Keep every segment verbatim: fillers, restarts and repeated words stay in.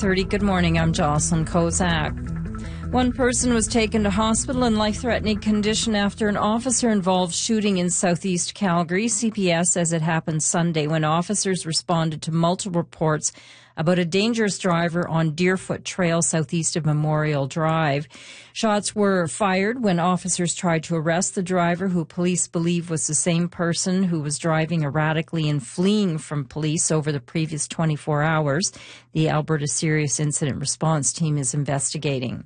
thirty. Good morning. I'm Jocelyn Kozak. One person was taken to hospital in life-threatening condition after an officer-involved shooting in southeast Calgary. C P S says it happened Sunday when officers responded to multiple reports about a dangerous driver on Deerfoot Trail southeast of Memorial Drive. Shots were fired when officers tried to arrest the driver, who police believe was the same person who was driving erratically and fleeing from police over the previous twenty-four hours. The Alberta Serious Incident Response Team is investigating.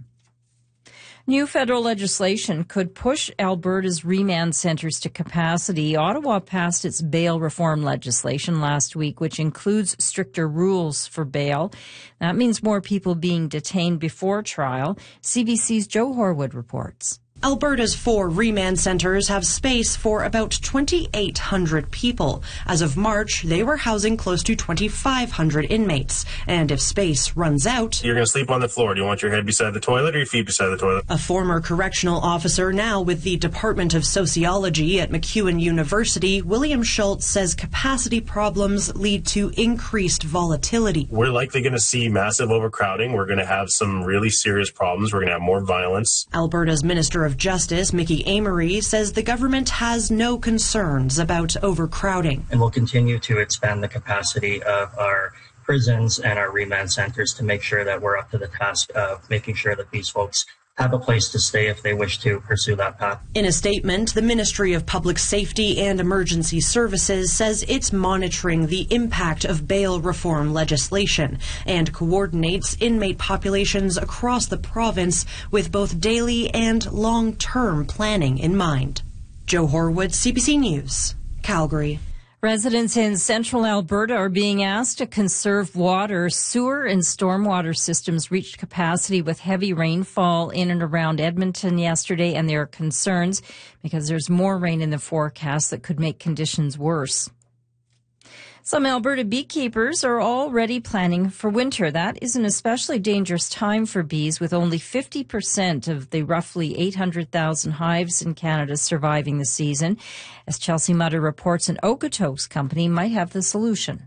New federal legislation could push Alberta's remand centres to capacity. Ottawa passed its bail reform legislation last week, which includes stricter rules for bail. That means more people being detained before trial. C B C's Joe Horwood reports. Alberta's four remand centres have space for about twenty-eight hundred people. As of March, they were housing close to twenty-five hundred inmates. And if space runs out... You're going to sleep on the floor. Do you want your head beside the toilet or your feet beside the toilet? A former correctional officer, now with the Department of Sociology at MacEwan University, William Schultz says capacity problems lead to increased volatility. We're likely going to see massive overcrowding. We're going to have some really serious problems. We're going to have more violence. Alberta's Minister of Justice, Mickey Amery, says the government has no concerns about overcrowding. And we'll continue to expand the capacity of our prisons and our remand centers to make sure that we're up to the task of making sure that these folks have a place to stay if they wish to pursue that path. In a statement, the Ministry of Public Safety and Emergency Services says it's monitoring the impact of bail reform legislation and coordinates inmate populations across the province with both daily and long-term planning in mind. Joe Horwood, C B C News, Calgary. Residents in central Alberta are being asked to conserve water. Sewer and stormwater systems reached capacity with heavy rainfall in and around Edmonton yesterday, and there are concerns because there's more rain in the forecast that could make conditions worse. Some Alberta beekeepers are already planning for winter. That is an especially dangerous time for bees, with only fifty percent of the roughly eight hundred thousand hives in Canada surviving the season. As Chelsea Mutter reports, an Okotoks company might have the solution.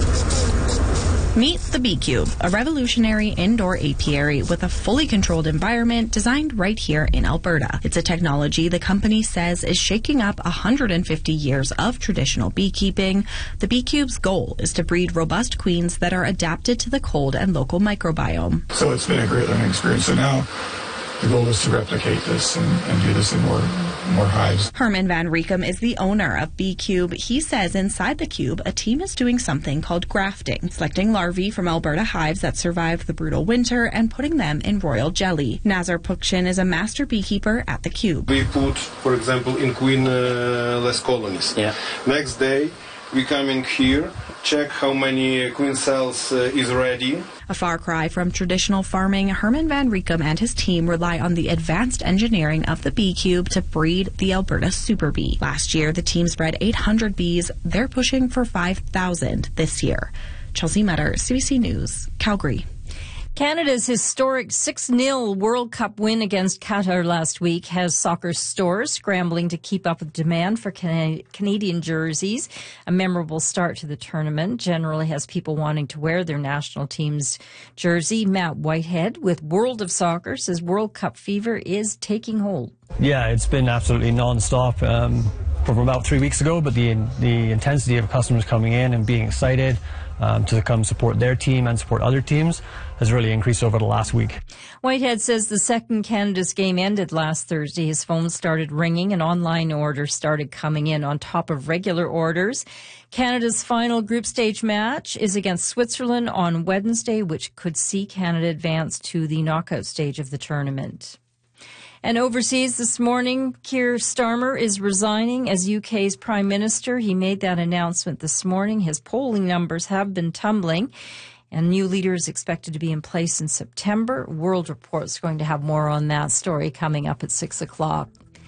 Meet the BeeCube, a revolutionary indoor apiary with a fully controlled environment designed right here in Alberta. It's a technology the company says is shaking up one hundred fifty years of traditional beekeeping. The BeeCube's goal is to breed robust queens that are adapted to the cold and local microbiome. So it's been a great learning experience. So now the goal is to replicate this and, and do this in more more hives. Herman Van Riekum is the owner of BeeCube. He says inside the cube, a team is doing something called grafting, selecting larvae from Alberta hives that survived the brutal winter and putting them in royal jelly. Nazar Pukshin is a master beekeeper at the cube. We put, for example, in queen uh, less colonies. Yeah. Next day, we come in here, check how many queen cells uh, is ready. A far cry from traditional farming, Herman Van Riekum and his team rely on the advanced engineering of the BeeCube to breed the Alberta Super Bee. Last year, the team bred eight hundred bees. They're pushing for five thousand this year. Chelsea Mutter, C B C News, Calgary. Canada's historic six nil World Cup win against Qatar last week has soccer stores scrambling to keep up with demand for Canadian jerseys. A memorable start to the tournament generally has people wanting to wear their national team's jersey. Matt Whitehead with World of Soccer says World Cup fever is taking hold. Yeah, it's been absolutely non-stop um, from about three weeks ago, but the, the intensity of customers coming in and being excited Um, to come support their team and support other teams has really increased over the last week. Whitehead says the second Canada's game ended last Thursday. His phone started ringing and online orders started coming in on top of regular orders. Canada's final group stage match is against Switzerland on Wednesday, which could see Canada advance to the knockout stage of the tournament. And overseas this morning, Keir Starmer is resigning as U K's Prime Minister. He made that announcement this morning. His polling numbers have been tumbling, and new leader is expected to be in place in September. World Report's going to have more on that story coming up at six o'clock.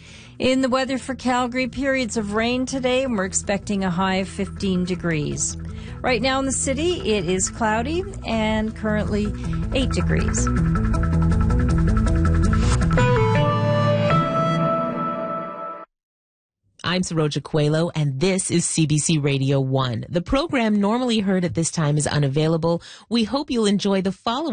In the weather for Calgary, periods of rain today, and we're expecting a high of fifteen degrees. Right now in the city, it is cloudy and currently eight degrees. I'm Saroja Coelho, and this is C B C Radio one. The program normally heard at this time is unavailable. We hope you'll enjoy the following